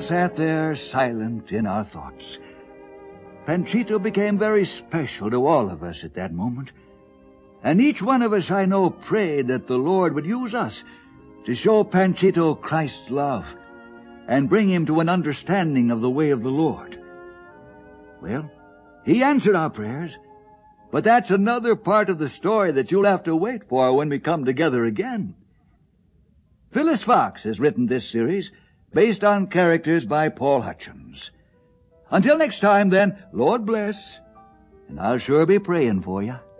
sat there silent in our thoughts. Panchito became very special to all of us at that moment. And each one of us, I know, prayed that the Lord would use us to show Panchito Christ's love and bring him to an understanding of the way of the Lord. Well, he answered our prayers, but that's another part of the story that you'll have to wait for when we come together again. Phyllis Fox has written this series based on characters by Paul Hutchins. Until next time, then, Lord bless, and I'll sure be praying for you.